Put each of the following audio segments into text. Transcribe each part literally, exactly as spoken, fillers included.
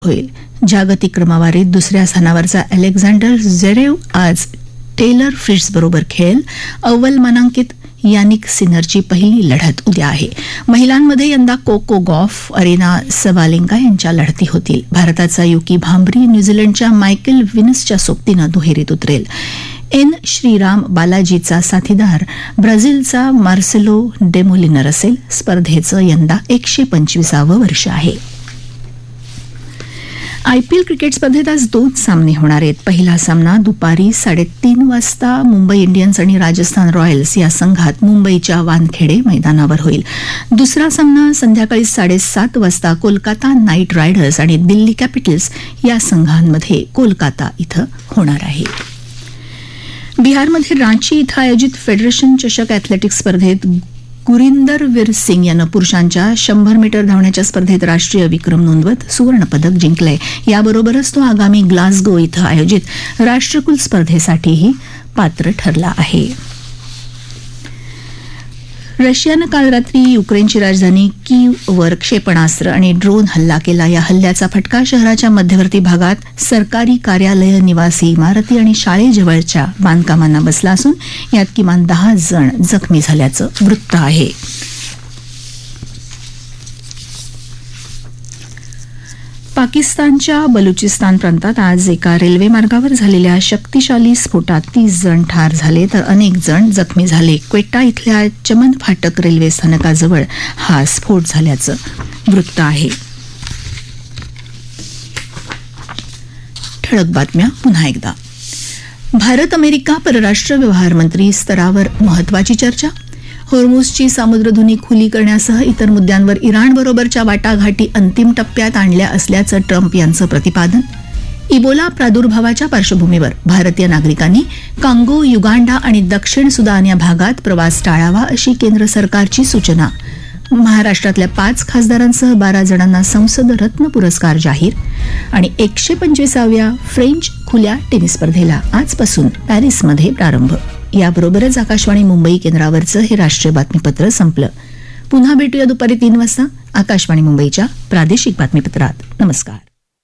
होईल. जागतिक क्रमवारीत दुसऱ्या स्थानावरचा अलेक्झांडर झ्वेरेव आज टेलर फ्रिट्झ बरोबर खेळेल. अव्वल मानांकित यानिक सिनरची पहिली लढत उद्या आहे. महिलांमध्ये यंदा कोको गॉफ, अरेना सबालेंका यांच्या लढती होतील. भारताचा युकी भांबरी न्यूझीलंडच्या मायकेल विनसच्या सोबतीनं दुहेरीत उतरेल. एन श्रीराम बालाजीचा साथीदार ब्राझीलचा मार्सेलो डेमोलिनर असेल. स्पर्धेचं यंदा एकशे पंचवीसावं वर्ष आहे. आयपीएल क्रिकेट स्पर्धेत आज दोन सामने होणार आहेत. पहिला सामना दुपारी साडेतीन वाजता मुंबई इंडियन्स आणि राजस्थान रॉयल्स या संघात मुंबईच्या वानखेडे मैदानावर होईल. दुसरा सामना संध्याकाळी साडेसात वाजता कोलकाता नाईट रायडर्स आणि दिल्ली कॅपिटल्स या संघांमध्ये कोलकाता इथं होणार आहे. बिहारमध्ये रांची इथं आयोजित फेडरेशन चषक अॅथलेटिक्स स्पर्धेत गुरिंदरवीर सिंग यानं पुरुषांच्या शंभर मीटर धावण्याच्या स्पर्धेत राष्ट्रीय विक्रम नोंदवत सुवर्णपदक जिंकलंय. याबरोबरच तो आगामी ग्लासगो इथं आयोजित राष्ट्रकुल स्पर्धेसाठीही पात्र ठरला आहे. रशियानं काल रात्री युक्रेनची राजधानी कीव्हवर क्षेपणास्त्र आणि ड्रोन हल्ला केला. या हल्ल्याचा फटका शहराच्या मध्यवर्ती भागात सरकारी कार्यालय, निवासी इमारती आणि शाळेजवळच्या बांधकामांना बसला असून यात किमान दहा जण जखमी झाल्याचं वृत्त आहे. पाकिस्तानच्या बलुचिस्तान प्रांतात आज एका रेल्वे मार्गावर झालेल्या शक्तिशाली स्फोटात तीस जण ठार झाले तर अनेक जण जखमी झाले. क्वेटा इथल्या चमन फाटक रेल्वे स्थानकाजवळ हा स्फोट झाल्याचं वृत्त आहे. ठळक बातम्या पुन्हा एकदा. भारत अमेरिका परराष्ट्र व्यवहार मंत्री स्तरावर महत्वाची चर्चा. होर्मुझची सामुद्रधुनी खुली करण्यासह इतर मुद्द्यांवर इराणबरोबरच्या वाटाघाटी अंतिम टप्प्यात आणल्या असल्याचं ट्रम्प यांचं प्रतिपादन. इबोला प्रादुर्भावाच्या पार्श्वभूमीवर भारतीय नागरिकांनी कांगो, युगांडा आणि दक्षिण सुदान या भागात प्रवास टाळावा अशी केंद्र सरकारची सूचना. महाराष्ट्रातल्या पाच खासदारांसह बारा जणांना संसद रत्न पुरस्कार जाहीर. आणि एकशे पंचवीसाव्या फ्रेंच खुल्या टेनिस स्पर्धेला आजपासून पॅरिसमध्ये प्रारंभ. याबरोबरच आकाशवाणी मुंबई केंद्रावरचं हे राष्ट्रीय बातमीपत्र संपलं. पुन्हा भेटूया दुपारी तीन वाजता आकाशवाणी मुंबईच्या प्रादेशिक बातमीपत्रात. नमस्कार.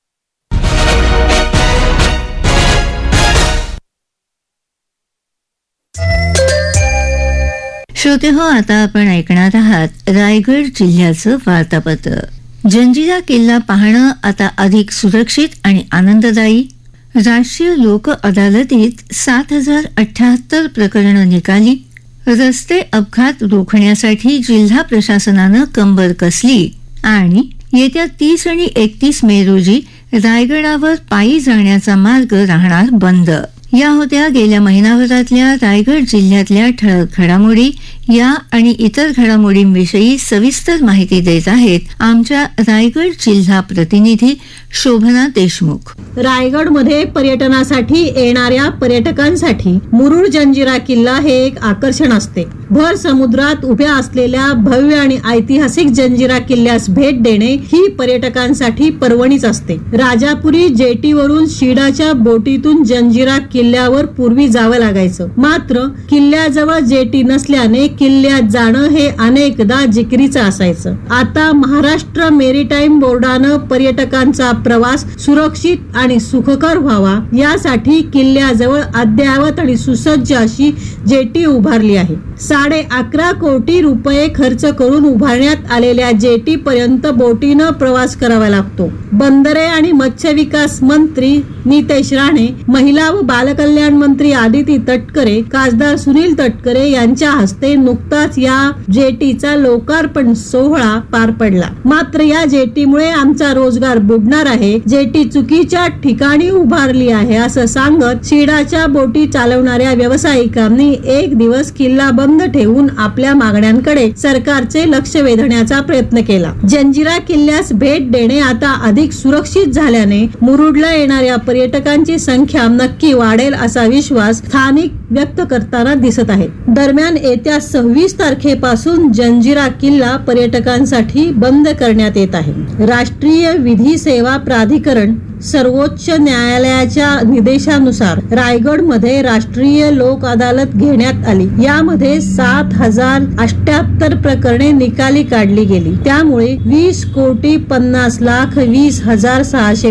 श्रोते हो, आता आपण ऐकणार आहात रायगड जिल्ह्याचं वार्तापत्र. जंजिरा किल्ला पाहणं आता अधिक सुरक्षित आणि आनंददायी. राष्ट्रीय लोक अदालतीत सात हजार अठ्याहत्तर प्रकरणं निकाली. रस्ते अपघात रोखण्यासाठी जिल्हा प्रशासनानं कंबर कसली. आणि येत्या तीस आणि एकतीस मे रोजी रायगडावर पायी जाण्याचा मार्ग राहणार बंद. या होत्या गेल्या महिनाभरातल्या रायगड जिल्ह्यातल्या ठळक घडामोडी. या आणि इतर घडामोडींविषयी सविस्तर माहिती देत आहेत आमच्या रायगड जिल्हा प्रतिनिधी शोभना देशमुख. रायगडमध्ये पर्यटनासाठी येणाऱ्या पर्यटकांसाठी मुरुड जंजिरा किल्ला हे एक आकर्षण असते. भर समुद्रात उभ्या असलेल्या भव्य आणि ऐतिहासिक जंजिरा किल्ल्यास भेट देणे ही पर्यटकांसाठी पर्वणीच असते. राजापुरी जेटीवरून शिडाच्या बोटीतून जंजिरा किल्ल्यावर पूर्वी जावं लागायचं. मात्र किल्ल्याजवळ जेटी नसल्याने किल्ल्यात जाणं हे अनेकदा जिकिरीचं असायचं. आता महाराष्ट्र मेरीटाईम बोर्डानं पर्यटकांचा प्रवास सुरक्षित आणि सुखकर व्हावा यासाठी किल्ल्याजवळ अद्ययावत आणि सुसज्ज अशी जेटी उभारली आहे. साडे अकरा कोटी रुपये खर्च करून उभारण्यात आलेल्या जेटी पर्यंत बोटीनं प्रवास करावा लागतो. बंदरे आणि मत्स्य विकास मंत्री नितेश राणे, महिला व बालकल्याण मंत्री आदिती तटकरे, खासदार सुनील तटकरे यांच्या हस्ते नुकताच या जेटीचा लोकार्पण सोहळा पार पडला. मात्र या जेटीमुळे आमचा रोजगार बुडणार आहे, जेटी चुकीच्या ठिकाणी उभारली आहे असं सांगत शिडाच्या बोटी चालवणाऱ्या व्यावसायिकांनी एक दिवस किल्ला बंद ठेवून आपल्या मागण्यांकडे सरकारचे लक्ष वेधण्याचा प्रयत्न केला. जंजिरा किल्ल्यास भेट देणे आता अधिक सुरक्षित झाल्याने मुरुडला येणाऱ्या पर्यटकांची संख्या नक्की वाढेल असा विश्वास स्थानिक व्यक्त करताना दिसत आहे. दरम्यान येत्या सव्वीस तारखेपासून जंजिरा किल्ला पर्यटकांसाठी बंद करण्यात येत आहे. राष्ट्रीय विधी सेवा प्राधिकरण सर्वोच्च न्यायालयाच्या निर्देशानुसार रायगडमध्ये राष्ट्रीय लोक अदालत घेण्यात आली. यामध्ये सात हजार अठ्याहत्तर प्रकरणे निकाली काढली गेली. त्यामुळे वीस कोटी पन्नास लाख वीस हजार सहाशे